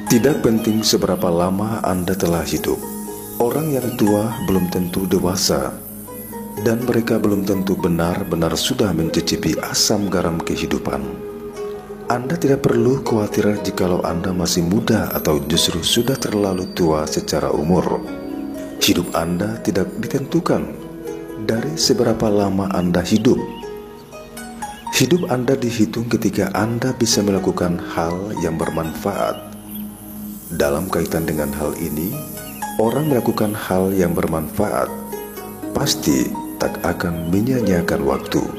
Tidak penting seberapa lama Anda telah hidup. Orang yang tua belum tentu dewasa, dan mereka belum tentu benar-benar sudah mencicipi asam garam kehidupan. Anda tidak perlu khawatir jikalau Anda masih muda atau justru sudah terlalu tua secara umur. Hidup Anda tidak ditentukan dari seberapa lama Anda hidup. Hidup Anda dihitung ketika Anda bisa melakukan hal yang bermanfaat. Dalam kaitan dengan hal ini, orang melakukan hal yang bermanfaat pasti tak akan menyia-nyiakan waktu.